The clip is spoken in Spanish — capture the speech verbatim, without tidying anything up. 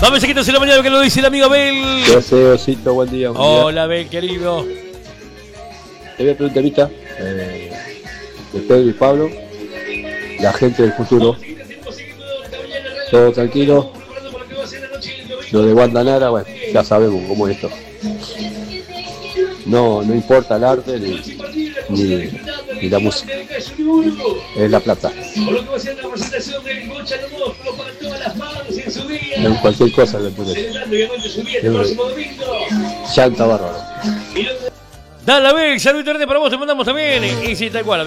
Dos mensajitos en la mañana que lo dice el amigo Abel. Yo sé, Osito, buen día. Buen Hola, día. Abel, querido. Te voy a preguntar ahorita, eh, de Pedro y Pablo, la gente del futuro. Todo tranquilo. Lo de Guandanara, bueno, ya sabemos cómo es esto. No, no importa el arte ni, ni, ni la música. Es la plata. En cualquier cosa le puede. Llanta bárbaro. Dale, Abel, salud internet para vos, te mandamos también. Y si tal cual.